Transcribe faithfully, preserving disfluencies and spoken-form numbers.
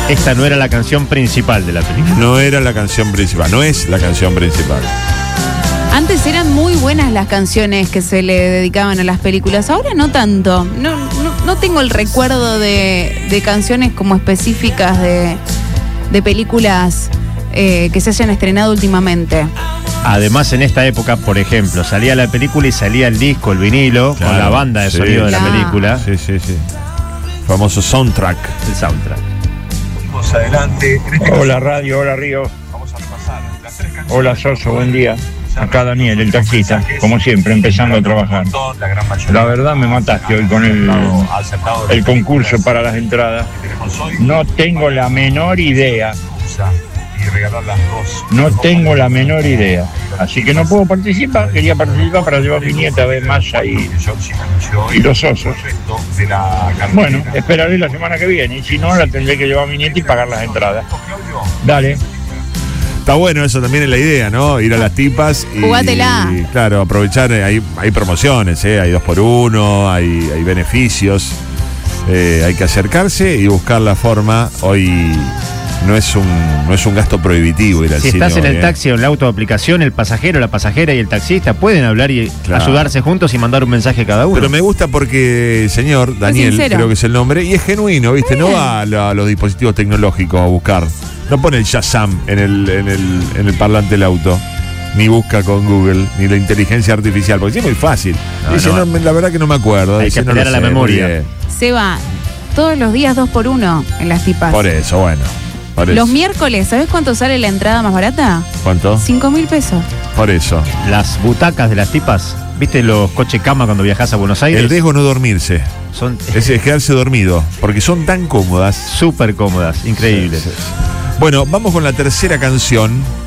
esta no era la canción principal de la película. No era la canción principal, no es la canción principal. Antes eran muy buenas las canciones que se le dedicaban a las películas, ahora no tanto. No, no, no tengo el recuerdo de, de canciones como específicas de, de películas eh, que se hayan estrenado últimamente. Además, en esta época, por ejemplo, salía la película y salía el disco, el vinilo, Claro, con la banda de sí. sonido de Claro. la película. Sí, sí, sí. Famoso soundtrack. El soundtrack. Adelante. Hola Radio, hola Río. Hola Soso, buen día. Acá Daniel, el taxista, como siempre, empezando a trabajar. La verdad me mataste hoy con el, el concurso para las entradas. No tengo la menor idea. No tengo la menor idea. Así que no puedo participar. Quería participar para llevar mi nieta a ver Maya y, y los osos. Bueno, esperaré la semana que viene. Y si no, la tendré que llevar a mi nieta y pagar las entradas. Dale. Está bueno, eso también es la idea, ¿no? Ir a las tipas y, Jugátela. y, claro, aprovechar, eh, hay, hay promociones, ¿eh? Hay dos por uno, hay, hay beneficios, eh, hay que acercarse y buscar la forma. Hoy no es un, no es un gasto prohibitivo ir al Si cine. estás en hoy, el ¿eh? taxi o en la auto de aplicación, el pasajero, la pasajera y el taxista pueden hablar y Claro. ayudarse juntos y mandar un mensaje cada uno. Pero me gusta porque, señor Daniel, sincero. creo que es el nombre, y es genuino, ¿viste? No va a, la- a los dispositivos tecnológicos a buscar. No pone el Shazam en el, en el, en el parlante del auto. Ni busca con Google, ni la inteligencia artificial, porque sí es muy fácil. No, Dice, no. no, me- la verdad que no me acuerdo. Hay Dice, que no lo apelar a la sé, memoria. muy bien. Seba, todos los días dos por uno en las tipas. Por eso, bueno. Por Los eso. miércoles, ¿sabes cuánto sale la entrada más barata? ¿Cuánto? Cinco mil pesos. Por eso. Las butacas de las tipas, ¿viste los coches cama cuando viajas a Buenos Aires? El riesgo es no dormirse. Son Es es quedarse dormido, porque son tan cómodas. súper cómodas, increíbles. Bueno, vamos con la tercera canción.